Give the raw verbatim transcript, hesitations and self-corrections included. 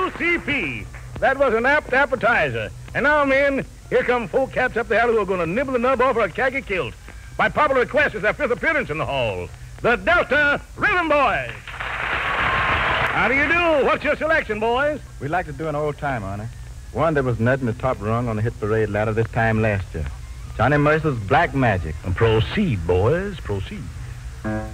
W C P. That was an apt appetizer. And now, men, here come four cats up the alley who are going to nibble the nub off her khaki kilt. By popular request, it's their fifth appearance in the hall. The Delta Rhythm Boys. How do you do? What's your selection, boys? We'd like to do an old time, Honor. One that was nutting the top rung on the hit parade ladder this time last year. Johnny Mercer's Black Magic. And proceed, boys, proceed.